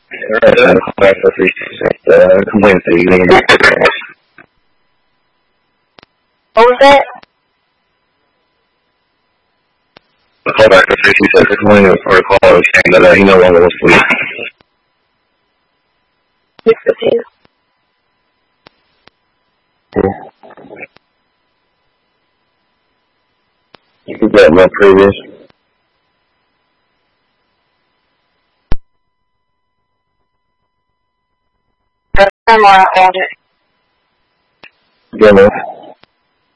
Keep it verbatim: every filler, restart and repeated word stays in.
Alright, uh, call back for three two six. Uh, complaint that you need. What was that? The call back for three two six. Complaint for a call saying that uh, he no longer wants to leave. six fifteen. You could get my previous. That's more I found it. Good enough.